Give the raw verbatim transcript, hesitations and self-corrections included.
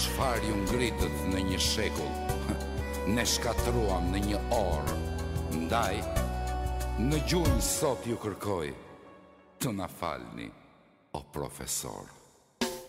Çfarë ju ngritët në një shekull, ne shkatruam në një orë. Ndaj, në gjunjë sot ju kërkoj, të na falni, o profesor.